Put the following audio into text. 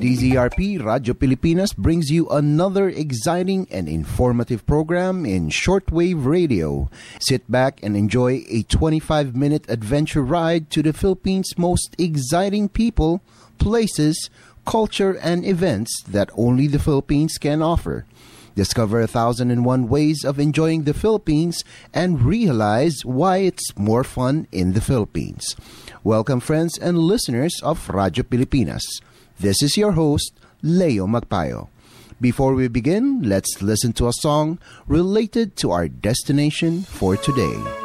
DZRP Radyo Pilipinas brings you another exciting and informative program in shortwave radio. Sit back and enjoy a 25-minute adventure ride to the Philippines' most exciting people, places, culture, and events that only the Philippines can offer. Discover 1,001 ways of enjoying the Philippines and realize why it's more fun in the Philippines. Welcome, friends and listeners of Radyo Pilipinas. This is your host, Leo Magpayo. Before we begin, let's listen to a song related to our destination for today.